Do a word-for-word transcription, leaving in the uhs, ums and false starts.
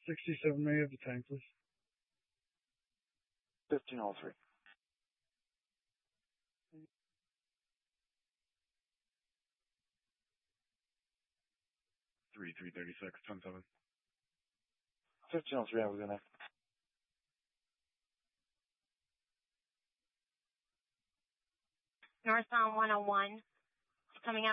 sixty-seven, may I have the time, please? fifteen oh three. three three thirty-six, ten seven. fifteen oh three, have a good night. Northbound one oh one. Coming up